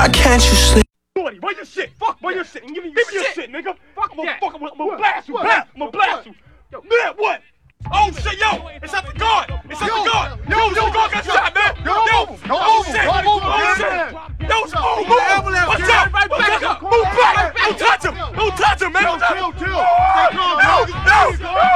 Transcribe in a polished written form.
Why can't you sleep? Where your shit? Fuck where your shit? Give me your shit, nigga. Fuck, I'm gonna blast you. I'm gonna blast you. Man, what? Oh shit, yo! It's at the guard! It's at the guard! Yo, the guard got shot, man! Yo, shit! Yo, move! Watch out! Move back! Don't touch him! Don't touch him, man! Chill. No!